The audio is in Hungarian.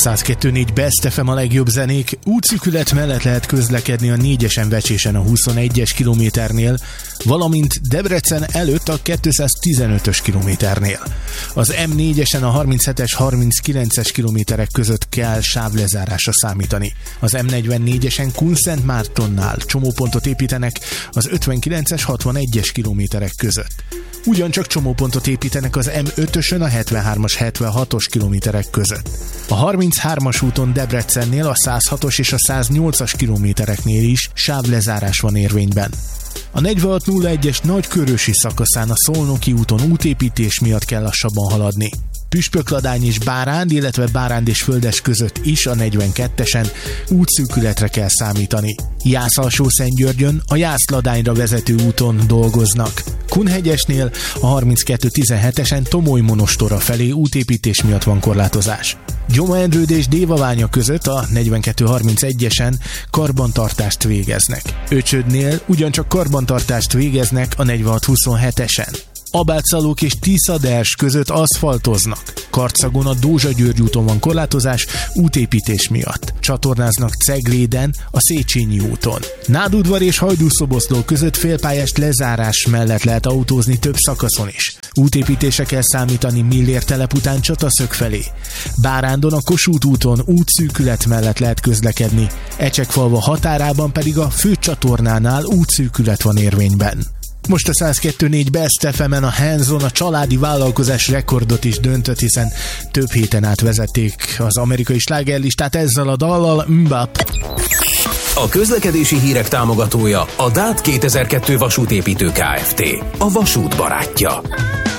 102.4 Best FM a legjobb zenék. Útszűkület mellett lehet közlekedni a 4-esen Vecsésen a 21-es kilométernél, valamint Debrecen előtt a 215-ös kilométernél. Az M4-esen a 37-es, 39-es kilométerek között kell sávlezárásra számítani. Az M44-esen Kunszentmártonnál csomópontot építenek az 59-es, 61-es kilométerek között. Ugyancsak csomópontot építenek az M5-ösön a 73-as, 76-os kilométerek között. A 33-as úton Debrecennél a 106-os és a 108-as kilométereknél is sávlezárás van érvényben. A 4601-es nagykörösi szakaszán a Szolnoki úton útépítés miatt kell lassabban haladni. Püspökladány és Báránd, illetve Báránd és Földes között is a 42-esen útszűkületre kell számítani. Jász-Alsó-Szentgyörgyön a Jász-Ladányra vezető úton dolgoznak. Kunhegyesnél a 32-17-esen Tomoly-Monostora felé útépítés miatt van korlátozás. Gyoma-Endrőd és Dévaványa között a 42-31-esen karbantartást végeznek. Öcsödnél ugyancsak karbantartást végeznek a 46-27-esen. Abátszalók és Tiszaders között aszfaltoznak. Karcagon a Dózsa-György úton van korlátozás útépítés miatt. Csatornáznak Cegléden a Széchenyi úton. Nádudvar és Hajdúszoboszló között félpályás lezárás mellett lehet autózni több szakaszon is. Útépítése kell számítani Millér telep után Csataszög felé. Bárándon a Kossuth úton útszűkület mellett lehet közlekedni. Ecsekfalva határában pedig a főcsatornánál útszűkület van érvényben. Most a 102.4 Best FM-en a Hanson a családi vállalkozás rekordot is döntött, hiszen több héten át vezették az amerikai slágerlistát ezzel a dallal. Mbap. A közlekedési hírek támogatója a DAT 2002 vasútépítő Kft. A vasút barátja.